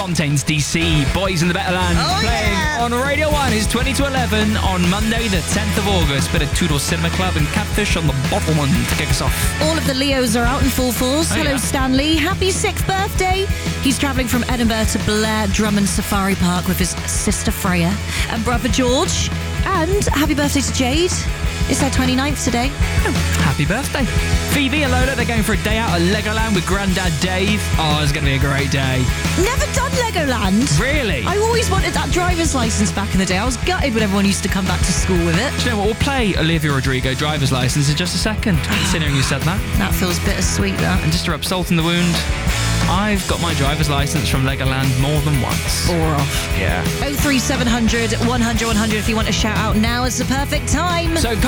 Fontaines DC, Boys in the Better Land, playing on Radio 1. It's 20 to 11 on Monday the 10th of August. Bit of Toodle Cinema Club and Catfish on the Bottleman to kick us off. All of the Leos are out in full force. Hello, Stanley. Happy 6th birthday. He's travelling from Edinburgh to Blair Drummond Safari Park with his sister Freya and brother George. And happy birthday to Jade. It's their 29th today. Oh, happy birthday. Phoebe and Lola, they're going for a day out at Legoland with Grandad Dave. Oh, it's going to be a great day. Never done Legoland. Really? I always wanted that driver's licence back in the day. I was gutted when everyone used to come back to school with it. Do you know what? We'll play Olivia Rodrigo driver's licence in just a second, considering you said that. That feels bittersweet, that. And just to rub salt in the wound, I've got my driver's licence from Legoland more than once. Or off. Yeah. 03700 100 100 if you want a shout out. Now is the perfect time. So